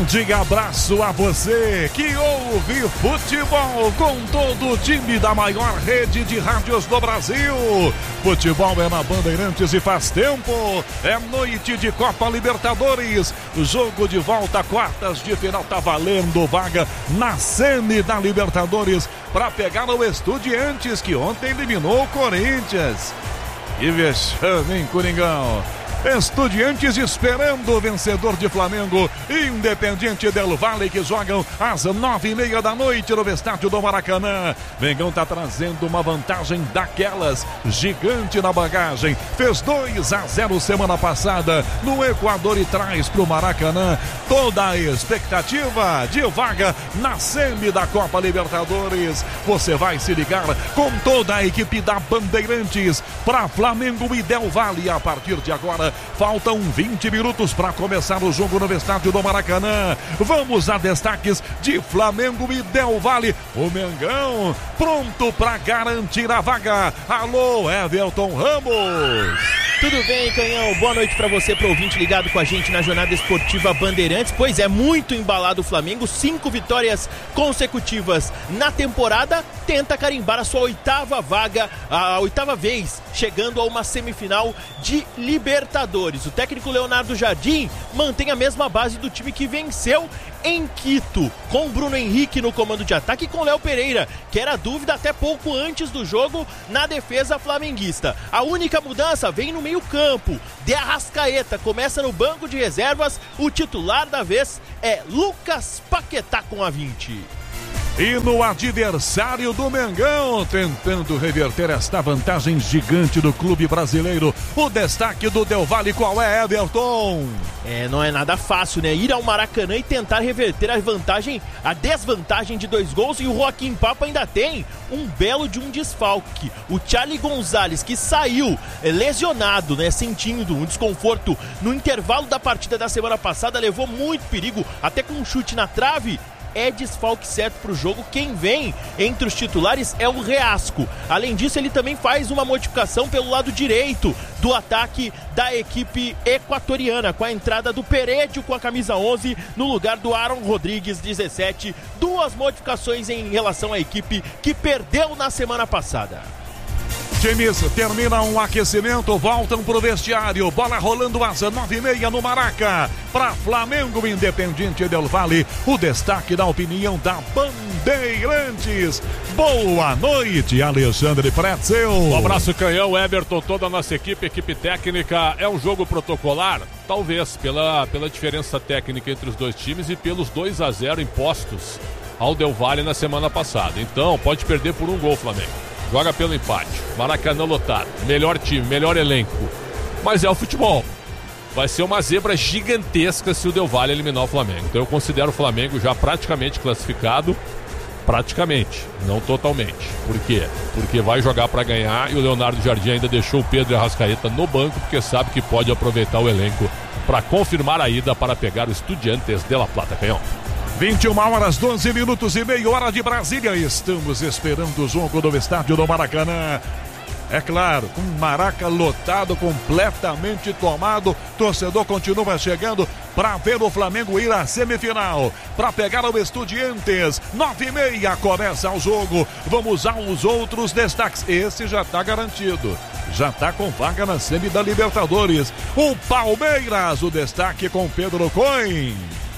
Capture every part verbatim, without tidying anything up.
grande abraço a você que ouve futebol com todo o time da maior rede de rádios do Brasil. Futebol é na Bandeirantes e faz tempo. É noite de Copa Libertadores. Jogo de volta, quartas de final, tá valendo vaga na semi da Libertadores para pegar o Estudiantes, que ontem eliminou o Corinthians. Que vexame, hein, Coringão? Estudiantes esperando o vencedor de Flamengo, Independiente del Valle, que jogam às nove e meia da noite no estádio do Maracanã. Mengão tá trazendo uma vantagem daquelas, gigante na bagagem. Fez dois a zero semana passada no Equador e traz pro Maracanã toda a expectativa de vaga na semi da Copa Libertadores. Você vai se ligar com toda a equipe da Bandeirantes para Flamengo e Del Valle a partir de agora. Faltam vinte minutos para começar o jogo no estádio do Maracanã. Vamos a destaques de Flamengo e Del Valle. O Mengão pronto para garantir a vaga. Alô, Everton Ramos. Tudo bem, Canhão? Boa noite para você, pro ouvinte ligado com a gente na Jornada Esportiva Bandeirantes. Pois é, muito embalado o Flamengo, cinco vitórias consecutivas na temporada, tenta carimbar a sua oitava vaga, a oitava vez, chegando a uma semifinal de Libertadores. O técnico Leonardo Jardim mantém a mesma base do time que venceu em Quito, com Bruno Henrique no comando de ataque e com Léo Pereira, que era dúvida até pouco antes do jogo na defesa flamenguista. A única mudança vem no meio campo. De Arrascaeta começa no banco de reservas. O titular da vez é Lucas Paquetá com a vinte. E no adversário do Mengão, tentando reverter esta vantagem gigante do clube brasileiro, o destaque do Del Valle, qual é, Everton? É, não é nada fácil, né? Ir ao Maracanã e tentar reverter a vantagem, a desvantagem de dois gols, e o Joaquim Papa ainda tem um belo de um desfalque. O Charlie Gonzalez, que saiu lesionado, né? Sentindo um desconforto no intervalo da partida da semana passada, levou muito perigo, até com um chute na trave. É desfalque certo para o jogo. Quem vem entre os titulares é o Reasco. Além disso, ele também faz uma modificação pelo lado direito do ataque da equipe equatoriana, com a entrada do Peredio com a camisa onze no lugar do Aaron Rodrigues, dezessete. Duas modificações em relação à equipe que perdeu na semana passada. Times terminam o aquecimento, voltam pro vestiário, bola rolando às nove e meia no Maraca, para Flamengo Independiente del Valle, o destaque da opinião da Bandeirantes. Boa noite, Alexandre Pretzel. Um abraço, Canhão, Everton, toda a nossa equipe, equipe técnica. É um jogo protocolar? Talvez, pela, pela diferença técnica entre os dois times e pelos dois a zero impostos ao Del Valle na semana passada. Então, pode perder por um gol, Flamengo. Joga pelo empate, Maracanã lotado, melhor time, melhor elenco. Mas é o futebol. Vai ser uma zebra gigantesca se o Del Valle eliminar o Flamengo. Então eu considero o Flamengo já praticamente classificado. Praticamente, não totalmente. Por quê? Porque vai jogar para ganhar e o Leonardo Jardim ainda deixou o Pedro Arrascaeta no banco, porque sabe que pode aproveitar o elenco para confirmar a ida para pegar o Estudiantes de La Plata, Canhão. vinte e uma horas, doze minutos e meia, hora de Brasília. Estamos esperando o jogo do estádio do Maracanã. É claro, um Maraca lotado, completamente tomado. Torcedor continua chegando para ver o Flamengo ir à semifinal, para pegar o Estudiantes. Nove e meia começa o jogo. Vamos aos outros destaques. Esse já está garantido. Já está com vaga na semi da Libertadores. O Palmeiras, o destaque com Pedro Coin.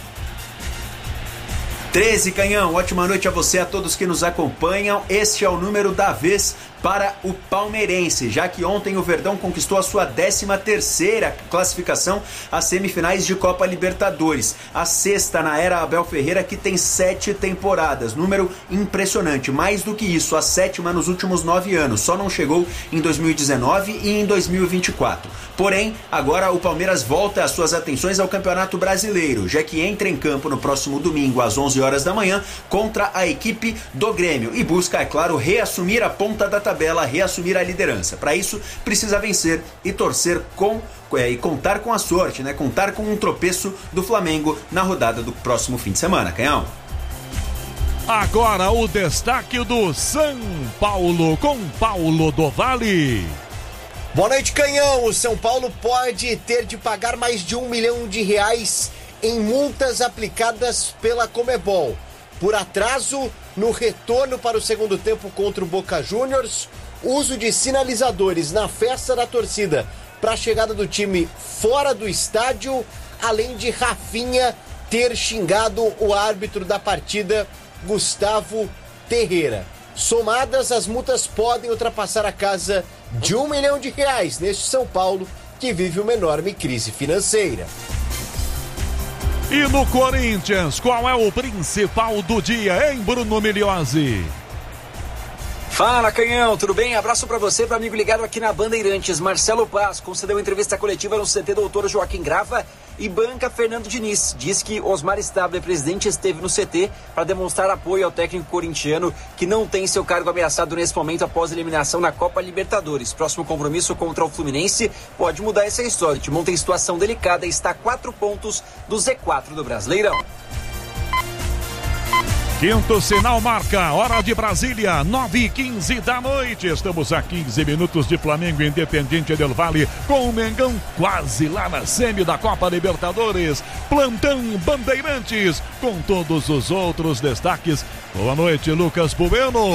treze, Canhão, ótima noite a você, a todos que nos acompanham. Este é o número da vez para o palmeirense, já que ontem o Verdão conquistou a sua décima terceira classificação às semifinais de Copa Libertadores, a sexta na era Abel Ferreira, que tem sete temporadas, número impressionante, mais do que isso, a sétima nos últimos nove anos, só não chegou em dois mil e dezenove e em dois mil e vinte e quatro. Porém, agora o Palmeiras volta as suas atenções ao Campeonato Brasileiro, já que entra em campo no próximo domingo às onze horas da manhã contra a equipe do Grêmio e busca, é claro, reassumir a ponta da tabela, reassumir a liderança. Para isso, precisa vencer e torcer com é, e contar com a sorte, né? Contar com um tropeço do Flamengo na rodada do próximo fim de semana, Canhão. Agora o destaque do São Paulo com Paulo do Valle. Boa noite, Canhão. O São Paulo pode ter de pagar mais de um milhão de reais em multas aplicadas pela Conmebol por atraso no retorno para o segundo tempo contra o Boca Juniors, uso de sinalizadores na festa da torcida para a chegada do time fora do estádio, além de Rafinha ter xingado o árbitro da partida, Gustavo Terreira. Somadas, as multas podem ultrapassar a casa de um milhão de reais neste São Paulo, que vive uma enorme crise financeira. E no Corinthians, qual é o principal do dia, hein, Bruno Migliozzi? Fala, Canhão, tudo bem? Abraço pra você, para amigo ligado aqui na Bandeirantes. Marcelo Paz concedeu entrevista coletiva no C T Doutor Joaquim Grava e banca Fernando Diniz. Diz que Osmar Stable, presidente, esteve no C T para demonstrar apoio ao técnico corintiano, que não tem seu cargo ameaçado nesse momento após a eliminação na Copa Libertadores. Próximo compromisso contra o Fluminense pode mudar essa história. O Timão tem situação delicada e está a quatro pontos do Z quatro do Brasileirão. Quinto sinal marca, hora de Brasília, nove e quinze da noite. Estamos a quinze minutos de Flamengo Independiente del Valle, com o Mengão quase lá na semi da Copa Libertadores. Plantão Bandeirantes, com todos os outros destaques. Boa noite, Lucas Bueno.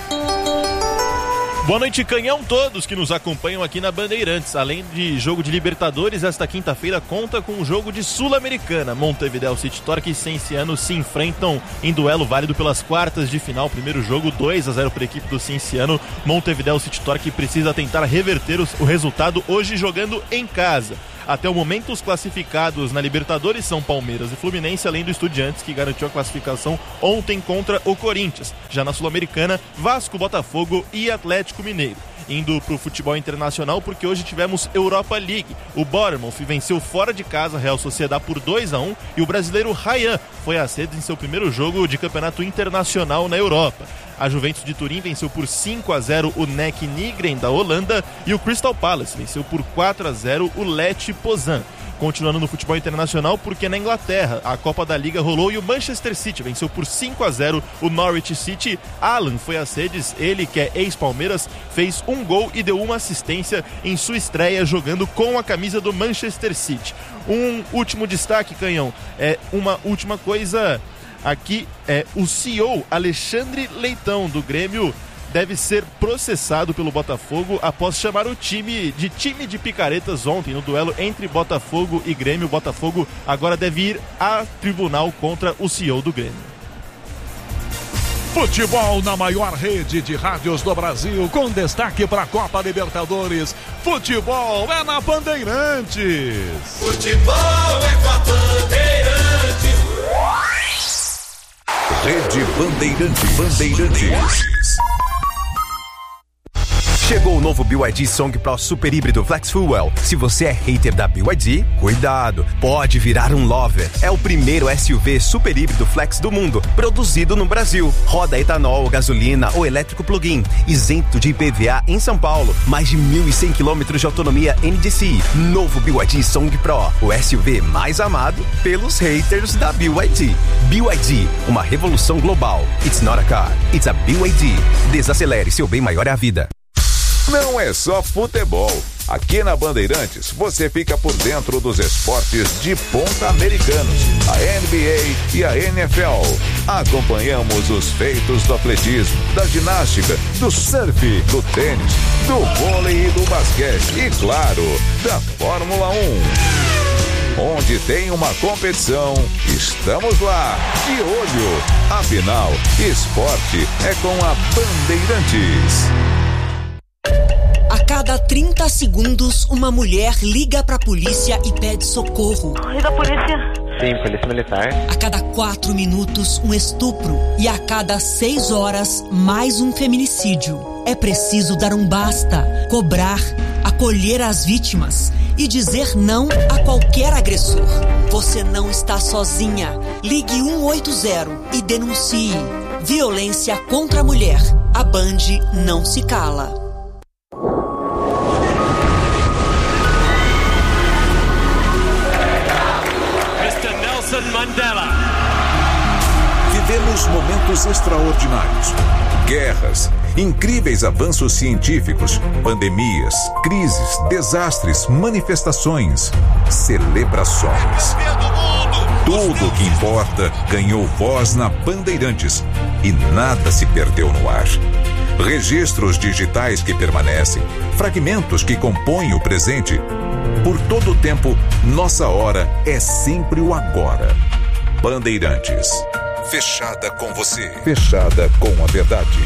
Boa noite, Canhão, todos que nos acompanham aqui na Bandeirantes. Além de jogo de Libertadores, esta quinta-feira conta com um jogo de Sul-Americana. Montevideo City Torque e Cienciano se enfrentam em duelo válido pelas quartas de final. Primeiro jogo, dois a zero para a equipe do Cienciano. Montevideo City Torque precisa tentar reverter o resultado hoje jogando em casa. Até o momento, os classificados na Libertadores são Palmeiras e Fluminense, além do Estudiantes, que garantiu a classificação ontem contra o Corinthians. Já na Sul-Americana, Vasco, Botafogo e Atlético Mineiro. Indo para o futebol internacional, porque hoje tivemos Europa League. O Bournemouth venceu fora de casa a Real Sociedad por dois a um e o brasileiro Ryan foi a sede em seu primeiro jogo de campeonato internacional na Europa. A Juventus de Turim venceu por cinco a zero o N E C Nijmegen da Holanda e o Crystal Palace venceu por quatro a zero o Lech Poznan. Continuando no futebol internacional, porque na Inglaterra a Copa da Liga rolou e o Manchester City venceu por cinco a zero o Norwich City. Alan foi a sedes, ele que é ex-Palmeiras, fez um gol e deu uma assistência em sua estreia jogando com a camisa do Manchester City. Um último destaque, Canhão, é uma última coisa aqui, é o C E O Alexandre Leitão do Grêmio deve ser processado pelo Botafogo após chamar o time de time de picaretas ontem no duelo entre Botafogo e Grêmio. O Botafogo agora deve ir a tribunal contra o C E O do Grêmio. Futebol na maior rede de rádios do Brasil, com destaque para a Copa Libertadores. Futebol é na Bandeirantes. Futebol é com a Bandeirantes. Rede Bandeirantes. Bandeirantes. Chegou o novo B Y D Song Pro Super Híbrido Flex Fuel. Se você é hater da B Y D, cuidado, pode virar um lover. É o primeiro S U V super híbrido flex do mundo, produzido no Brasil. Roda etanol, gasolina ou elétrico plug-in, isento de I P V A em São Paulo. Mais de mil e cem quilômetros de autonomia N D C I. Novo B Y D Song Pro, o S U V mais amado pelos haters da B Y D. B Y D, uma revolução global. It's not a car, it's a B Y D. Desacelere, seu bem maior é a vida. Não é só futebol. Aqui na Bandeirantes você fica por dentro dos esportes de ponta americanos, a N B A e a N F L. Acompanhamos os feitos do atletismo, da ginástica, do surf, do tênis, do vôlei e do basquete e, claro, da Fórmula um. Onde tem uma competição, estamos lá, de olho. Afinal, esporte é com a Bandeirantes. A cada trinta segundos, uma mulher liga pra polícia e pede socorro. E da polícia? Sim, polícia militar. A cada quatro minutos, um estupro. E a cada seis horas, mais um feminicídio. É preciso dar um basta, cobrar, acolher as vítimas e dizer não a qualquer agressor. Você não está sozinha. Ligue um oito zero e denuncie. Violência contra a mulher. A Band não se cala. Mandela. Vivemos momentos extraordinários. Guerras, incríveis avanços científicos, pandemias, crises, desastres, manifestações, celebrações. Tudo o que importa ganhou voz na Bandeirantes e nada se perdeu no ar. Registros digitais que permanecem, fragmentos que compõem o presente. Por todo o tempo, nossa hora é sempre o agora. Bandeirantes. Fechada com você. Fechada com a verdade.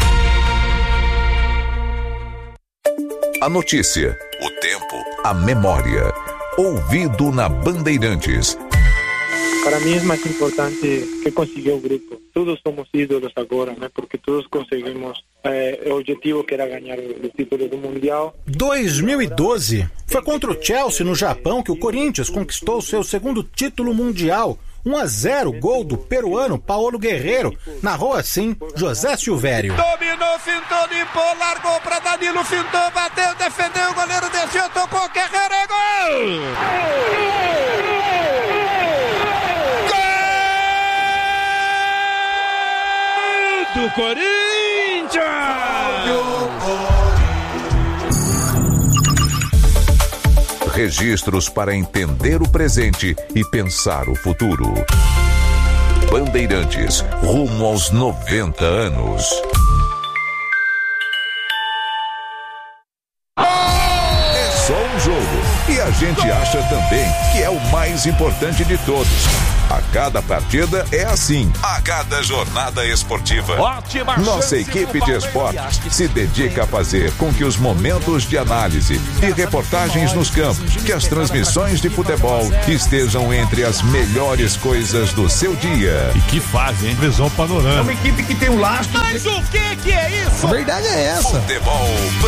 A notícia, o tempo, a memória. Ouvido na Bandeirantes. Para mim é mais importante que conseguir o grupo. Todos somos ídolos agora, né? Porque todos conseguimos é, o objetivo que era ganhar o, o título do Mundial. dois mil e doze foi contra o Chelsea no Japão que o Corinthians conquistou seu segundo título mundial. um a zero, gol do peruano Paulo Guerreiro. Narrou assim José Silvério. Dominou, fintou, limpou, largou pra Danilo, fintou, bateu, defendeu, o goleiro desceu, tocou, Guerreiro, é gol! Gol do Corinthians! Registros para entender o presente e pensar o futuro. Bandeirantes, rumo aos noventa anos. É só um jogo e a gente acha também que é o mais importante de todos. A cada partida é assim. A cada jornada esportiva. Ótima Nossa equipe de esportes se dedica a fazer com que os momentos de análise e reportagens nos campos, que as transmissões de futebol estejam entre as melhores coisas do seu dia. E que fazem, hein? Visão panorâmica. É uma equipe que tem um lastro. Mas o que que é isso? A verdade é essa. Futebol